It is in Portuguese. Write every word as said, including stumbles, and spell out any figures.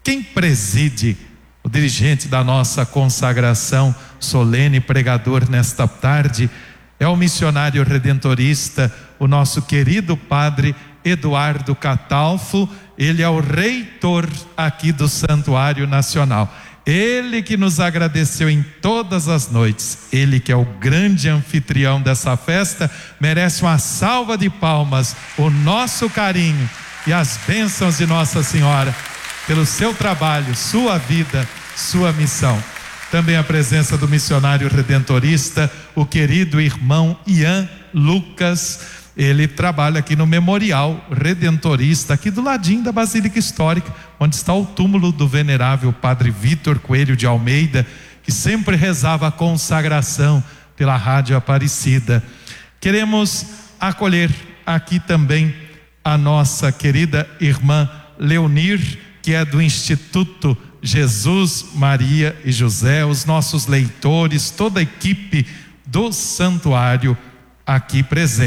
Quem preside, o dirigente da nossa consagração solene, pregador nesta tarde, é o missionário redentorista, o nosso querido padre Eduardo Catalfo. Ele é o reitor aqui do Santuário Nacional. Ele que nos agradeceu em todas as noites, ele que é o grande anfitrião dessa festa, merece uma salva de palmas, o nosso carinho e as bênçãos de Nossa Senhora pelo seu trabalho, sua vida, sua missão. Também a presença do missionário redentorista, o querido irmão Ian Lucas. Ele trabalha aqui no Memorial Redentorista, aqui do ladinho da Basílica Histórica, onde está o túmulo do venerável Padre Vítor Coelho de Almeida, que sempre rezava a consagração pela Rádio Aparecida. Queremos acolher aqui também a nossa querida irmã Leonir, que é do Instituto Jesus, Maria e José, os nossos leitores, toda a equipe do santuário aqui presente.